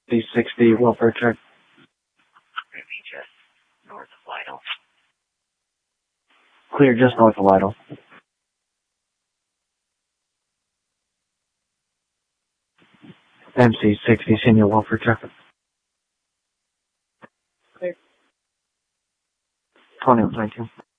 D60 welfare check. Just north of Lytle. Clear just north of Lytle. MC60 senior welfare check. Clear. 2019.